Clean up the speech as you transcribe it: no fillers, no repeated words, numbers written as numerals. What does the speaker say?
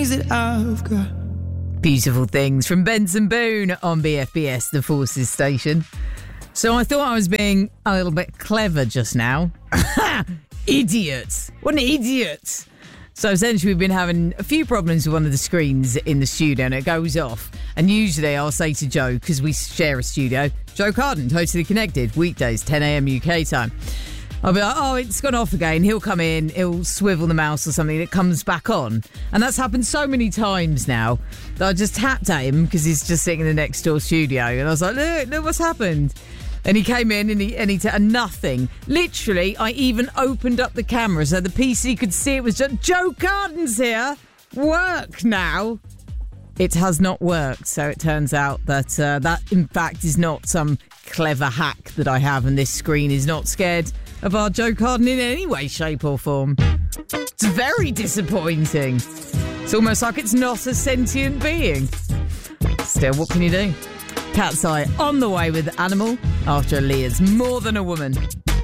things that I've got. Beautiful Things from Benson Boone on BFBS, the Forces station. So I thought I was being a little bit clever just now. Idiots! What an idiot! So essentially we've been having a few problems with one of the screens in the studio and it goes off. And usually I'll say to Joe, because we share a studio, Joe Carden, Totally Connected, weekdays, 10 a.m. UK time. I'll be like, oh, it's gone off again. He'll come in, he'll swivel the mouse or something, it comes back on. And that's happened so many times now that I just tapped at him because he's just sitting in the next door studio. And I was like, look what's happened. And he came in and nothing. Literally, I even opened up the camera so the PC could see it was just Joe Carden's here. Work now. It has not worked. So it turns out that that, in fact, is not some clever hack that I have. And this screen is not scared of our Joe Carden in any way, shape or form. It's very disappointing. It's almost like it's not a sentient being. Still, what can you do? Cat's Eye on the way with Animal after Aaliyah's More Than a Woman.